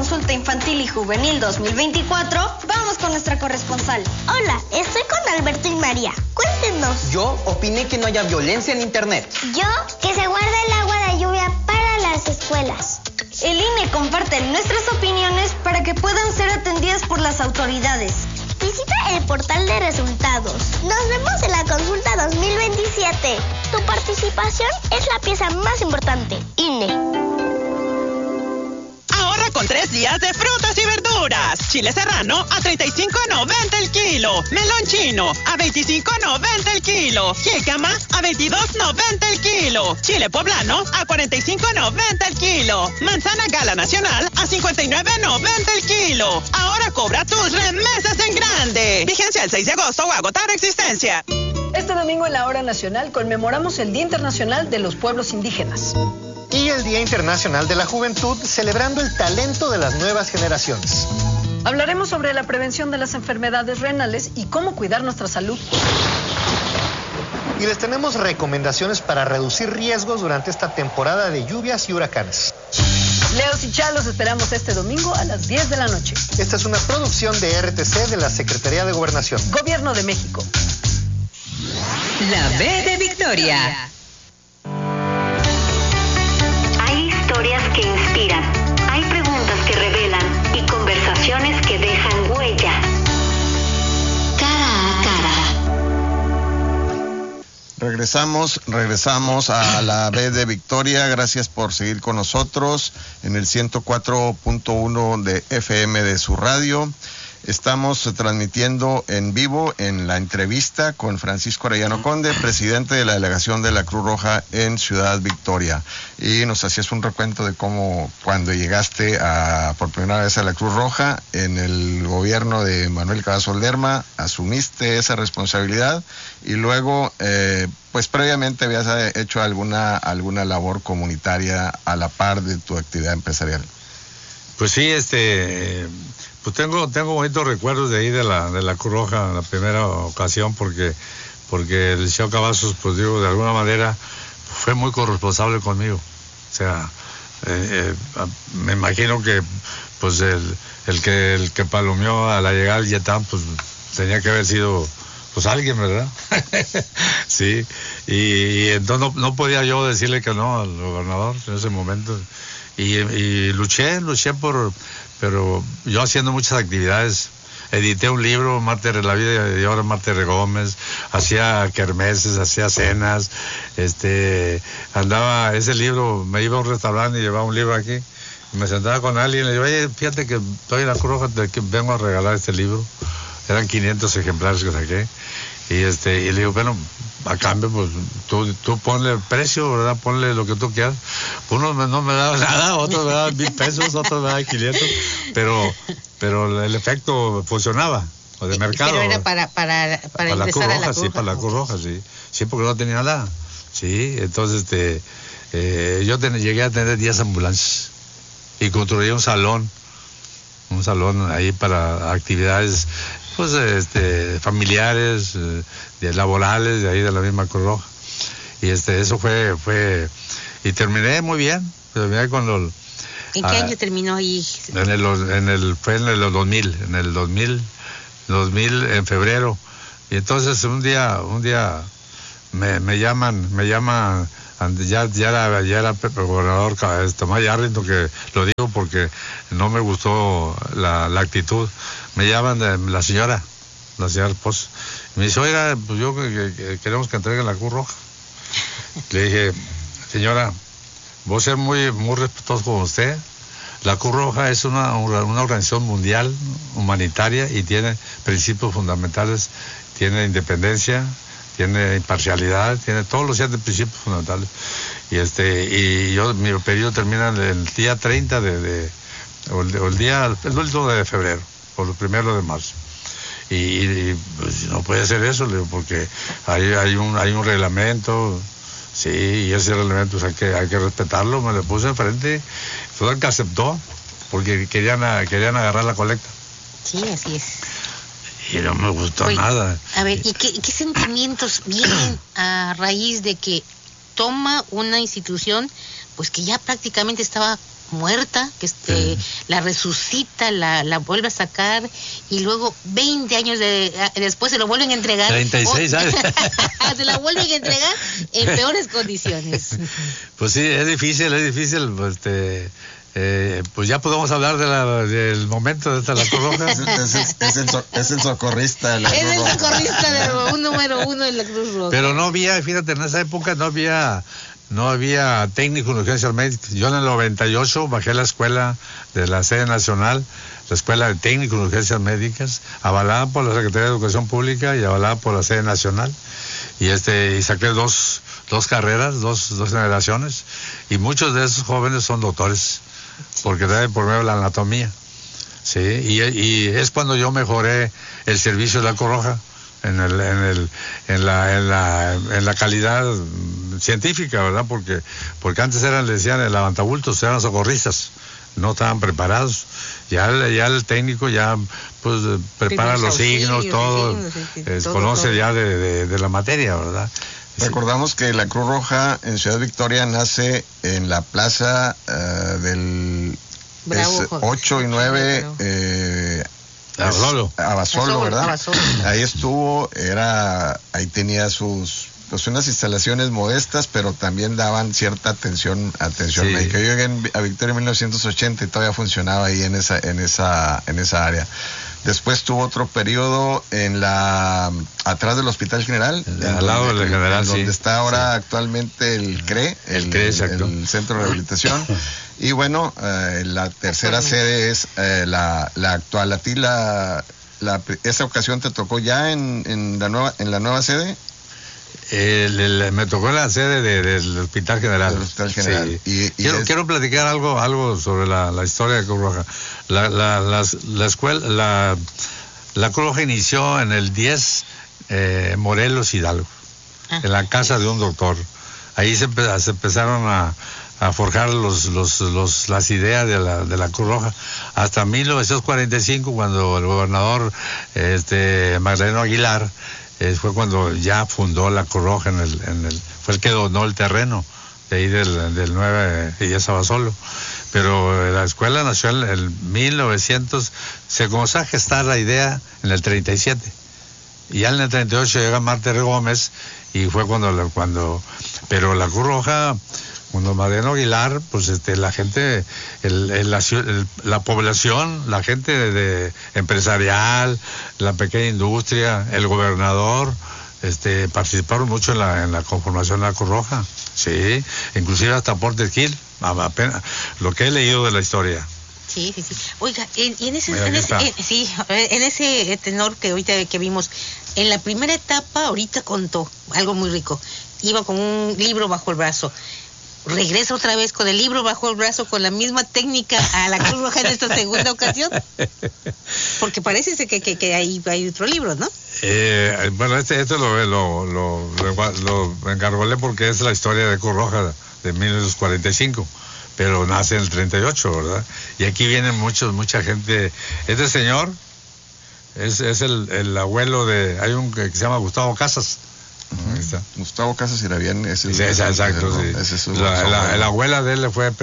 Consulta Infantil y Juvenil 2024, vamos con nuestra corresponsal. Hola, estoy con Alberto y María. Cuéntenos. Yo opiné que no haya violencia en internet. Yo, que se guarde el agua de lluvia para las escuelas. El INE comparte nuestras opiniones para que puedan ser atendidas por las autoridades. Visita el portal de resultados. Nos vemos en la consulta 2027. Tu participación es la pieza más importante. INE. Ahorra con 3 días de frutas y verduras. Chile serrano a $35.90 el kilo. Melón chino a $25.90 el kilo. Jícama a $22.90 el kilo. Chile poblano a $45.90 el kilo. Manzana gala nacional a $59.90 el kilo. Ahora cobra tus remesas en grande. Vigencia el 6 de agosto o agotar existencia. Este domingo en la Hora Nacional conmemoramos el Día Internacional de los Pueblos Indígenas. Y el Día Internacional de la Juventud, celebrando el talento de las nuevas generaciones. Hablaremos sobre la prevención de las enfermedades renales y cómo cuidar nuestra salud. Y les tenemos recomendaciones para reducir riesgos durante esta temporada de lluvias y huracanes. Leos y Chalos esperamos este domingo a las 10 de la noche. Esta es una producción de RTC de la Secretaría de Gobernación. Gobierno de México. La B de Victoria. Historias que inspiran, hay preguntas que revelan y conversaciones que dejan huella. Cara a cara. Regresamos a la B de Victoria. Gracias por seguir con nosotros en el 104.1 de FM de su radio. Estamos transmitiendo en vivo en la entrevista con Francisco Arellano Conde, presidente de la delegación de la Cruz Roja en Ciudad Victoria. Y nos hacías un recuento de cómo cuando llegaste por primera vez a la Cruz Roja en el gobierno de Manuel Cavazos Lerma, asumiste esa responsabilidad y luego, pues previamente habías hecho alguna labor comunitaria a la par de tu actividad empresarial. Pues sí, pues tengo bonitos recuerdos de ahí de la Cruz Roja en la primera ocasión porque el licenciado Cavazos, pues digo, de alguna manera fue muy corresponsable conmigo. O sea, me imagino que pues el que palomeó a la llegada del Yetán, pues tenía que haber sido pues alguien, ¿verdad? Sí, y entonces no podía yo decirle que no al gobernador en ese momento. Y luché pero yo haciendo muchas actividades, edité un libro, La vida de ahora Marte R. Gómez, hacía kermeses, hacía cenas, andaba, ese libro, me iba a un restaurante y llevaba un libro aquí, y me sentaba con alguien y le digo, oye, fíjate que estoy en la Cruz Roja, que vengo a regalar este libro, eran 500 ejemplares que saqué, y le digo, bueno, a cambio, pues tú ponle el precio, ¿verdad? Ponle lo que tú quieras. Unos no me daban nada, otros me daban 1,000 pesos, otros me daban 500, pero el efecto funcionaba, o de mercado. Pero era para ingresar a la Cruz Roja. Sí, para la Cruz Roja, sí. Sí, porque no tenía nada. Sí, entonces yo llegué a tener 10 ambulancias y construí un salón ahí para actividades pues familiares, laborales, de ahí de la misma Cruz Roja. Y eso fue y terminé muy bien. Terminé con los. ¿En qué año terminó ahí? Fue en el 2000, en febrero. Y entonces un día me llaman, ya era gobernador Tomás Yarrington, que lo digo porque no me gustó la actitud. Me llaman la señora esposa, y me dice, oiga, pues yo que queremos que entreguen la Cruz Roja. Le dije, señora, voy a ser muy, muy respetuoso con usted. La Cruz Roja es una organización mundial, humanitaria, y tiene principios fundamentales, tiene independencia, tiene imparcialidad, tiene todos los 7 principios fundamentales. Y mi periodo termina el día 30 el último de febrero, o el 1 de marzo. Y pues no puede ser eso, porque hay un reglamento, sí, y ese reglamento pues hay que respetarlo. Me lo puse enfrente, fue el que aceptó, porque querían agarrar la colecta. Sí, así es. Y no me gustó nada. A ver, ¿y qué sentimientos vienen a raíz de que toma una institución pues que ya prácticamente estaba muerta, que la resucita, la vuelve a sacar, y luego 20 años después se lo vuelven a entregar. 36 años. Se la vuelven a entregar en peores condiciones. Pues sí, es difícil, pues ya podemos hablar del momento de la Cruz Roja. Es el socorrista de la Cruz Roja. Es el socorrista número uno de la Cruz Roja. Pero no había, fíjate, en esa época no había técnico en urgencias médicas. Yo en el 98 bajé a la escuela de la sede nacional, la escuela de técnico en urgencias médicas, avalada por la Secretaría de Educación Pública y avalada por la sede nacional. Y saqué dos carreras, dos generaciones, y muchos de esos jóvenes son doctores, porque traen por medio de la anatomía. Sí, y es cuando yo mejoré el servicio de la Cruz Roja en la calidad científica, ¿verdad? Porque antes le decían el levantabultos, eran socorristas, no estaban preparados. Ya el técnico pues prepara los signos, todo, conoce ya de la materia, ¿verdad? Recordamos que la Cruz Roja en Ciudad Victoria nace en la plaza del 8 y 9 Abasolo, ¿verdad? Abasolo. Ahí estuvo, ahí tenía pues unas instalaciones modestas, pero también daban cierta atención médica. Yo llegué a Victoria en 1980 y todavía funcionaba ahí en esa área. Después tuvo otro periodo atrás del Hospital General, al lado del General, donde está ahora actualmente el CRE, el Centro de Rehabilitación. Y bueno, la tercera sede es la actual. ¿A ti esa ocasión te tocó ya en la nueva sede? Me tocó en la sede del Hospital General. Del Hospital General. Sí. Quiero platicar algo sobre la historia de Cruz Roja. La escuela, la Cruz Roja inició en el 10 Morelos Hidalgo, en la casa de un doctor. Ahí se empezaron a forjar las ideas de la Cruz Roja hasta 1945, cuando el gobernador Magdaleno Aguilar fue cuando ya fundó la Cruz Roja fue el que donó el terreno de ahí del 9 y es Abasolo. Pero la escuela nació en el 1900, se comenzó a gestar la idea en el 37. Y ya en el 38 llega Marta R. Gómez y fue pero la Cruz Roja, cuando Mariano Aguilar, pues la gente, la población, la gente de empresarial, la pequeña industria, el gobernador, participaron mucho en la conformación de la Cruz Roja, sí, inclusive hasta Porter Gil, apenas lo que he leído de la historia. Sí. Oiga, en ese tenor que ahorita que vimos, en la primera etapa, ahorita contó algo muy rico. Iba con un libro bajo el brazo. ¿Regresa otra vez con el libro bajo el brazo con la misma técnica a la Cruz Roja en esta segunda ocasión? Porque parece que hay otro libro, ¿no? Bueno, esto lo encargolé porque es la historia de Cruz Roja de 1945, pero nace en el 38, ¿verdad? Y aquí viene mucha gente. Este señor es el abuelo hay un que se llama Gustavo Casas. Ahí está. Gustavo Casas Irabián es el exacto, sí. La abuela de él fue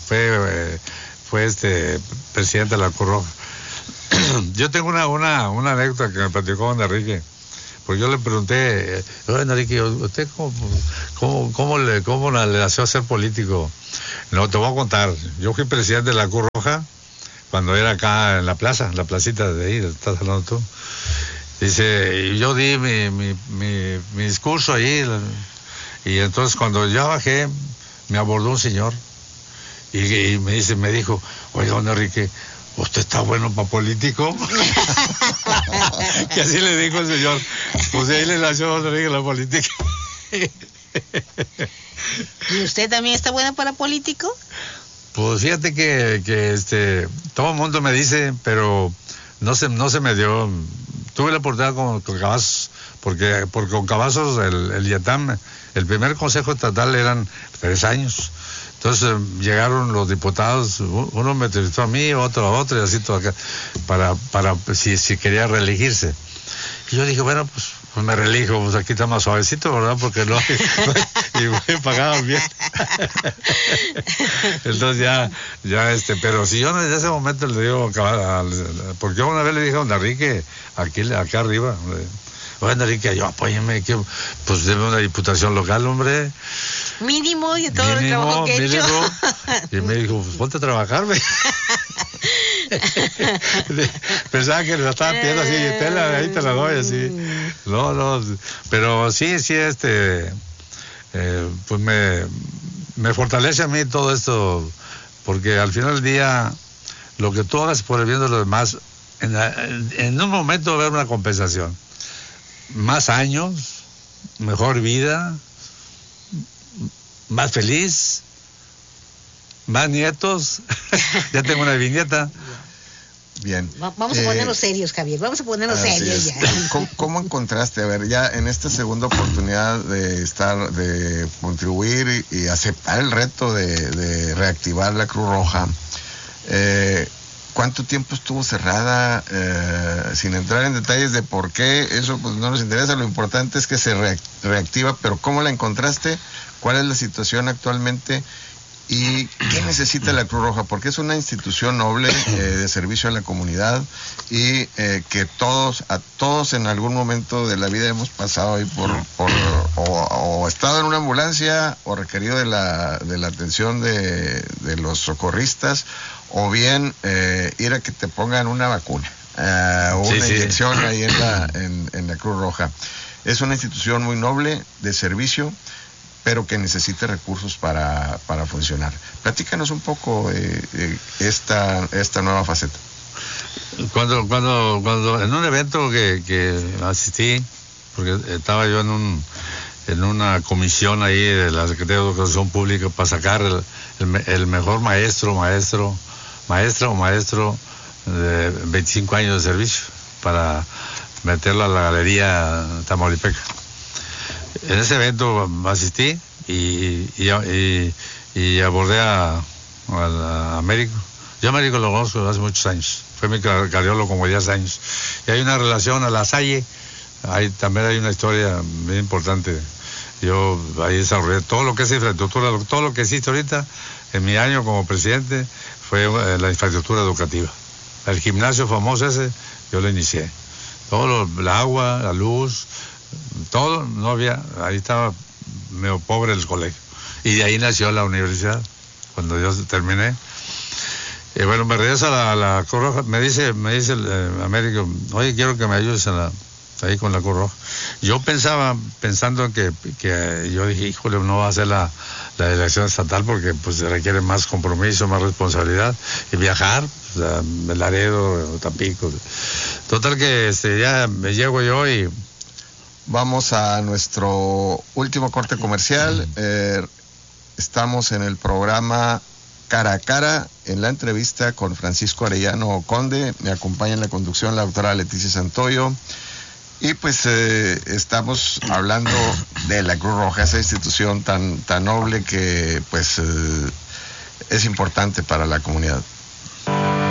presidente de la Cruz Roja. Yo tengo una anécdota que me platicó don Enrique, porque yo le pregunté, Enrique, ¿usted cómo le nació a ser político? No, te voy a contar. Yo fui presidente de la Cruz Roja cuando era acá en la placita de ahí, estás hablando tú. Dice, y yo di mi discurso ahí, y entonces cuando ya bajé, me abordó un señor y me dijo, oye, don Enrique, ¿usted está bueno para político? Que así le dijo el señor. Pues de ahí le nació don Enrique la política. ¿Y usted también está bueno para político? Pues fíjate que todo el mundo me dice, pero no se me dio. Tuve la oportunidad con Cavazos, porque con Cavazos el IATAM, el primer consejo estatal eran 3 años. Entonces llegaron los diputados, uno me entrevistó a mí, otro a otro, y así todo acá, para si quería reelegirse. Y yo dije, bueno, pues me reelijo, pues aquí está más suavecito, ¿verdad? Porque no y pagaban bien. Entonces ya, pero si yo desde ese momento le digo, porque yo una vez le dije a don Enrique, acá arriba, bueno, Enrique, yo apóyeme, que pues debe una diputación local, hombre. Mínimo y todo el trabajo que he hecho. Y me dijo, pues ponte a trabajar, güey. Pensaba que le estaban pidiendo así, tela, ahí te la doy, así. No, pero sí, pues me fortalece a mí todo esto, porque al final del día, lo que tú hagas por el bien de los demás, en un momento va a haber una compensación. Más años, mejor vida, más feliz, más nietos. Ya tengo una bisnieta. Bien. Vamos a ponernos serios, Javier, vamos a ponernos serios ya. ¿Cómo encontraste, a ver, ya en esta segunda oportunidad de contribuir y aceptar el reto de reactivar la Cruz Roja? ¿Cuánto tiempo estuvo cerrada? Sin entrar en detalles de por qué, eso pues no nos interesa, lo importante es que se reactiva, pero ¿cómo la encontraste? ¿Cuál es la situación actualmente? ¿Y qué necesita la Cruz Roja? Porque es una institución noble de servicio a la comunidad y que a todos en algún momento de la vida hemos pasado ahí o estado en una ambulancia o requerido de la atención de los socorristas, o bien ir a que te pongan una vacuna o una inyección ahí en la Cruz Roja. Es una institución muy noble de servicio, pero que necesite recursos para funcionar. Platícanos un poco esta nueva faceta. Cuando en un evento que asistí, porque estaba yo en una comisión ahí de la Secretaría de Educación Pública para sacar el mejor maestro de 25 años de servicio para meterlo a la galería Tamaulipeca. En ese evento asistí y abordé a Américo. Yo a Américo lo conozco hace muchos años. Fue mi cardiólogo como 10 años. Y hay una relación a la Salle. También hay una historia muy importante. Yo ahí desarrollé todo lo que es infraestructura, todo lo que existe ahorita en mi año como presidente fue la infraestructura educativa. El gimnasio famoso ese, yo lo inicié. Todo la agua, la luz, todo, no había, ahí estaba medio pobre el colegio. Y de ahí nació la universidad, cuando yo terminé. Bueno, me regreso a la Cruz Roja, me dice el Américo, oye, quiero que me ayudes ahí con la Cruz Roja. Yo pensando en que yo dije, híjole, no va a ser la elección estatal porque pues se requiere más compromiso, más responsabilidad y viajar, Laredo, Tampico. Total que ya me llego yo y vamos a nuestro último corte comercial. Estamos en el programa Cara a Cara, en la entrevista con Francisco Arellano Conde. Me acompaña en la conducción la doctora Leticia Santoyo. Y pues estamos hablando de la Cruz Roja, esa institución tan noble que pues es importante para la comunidad.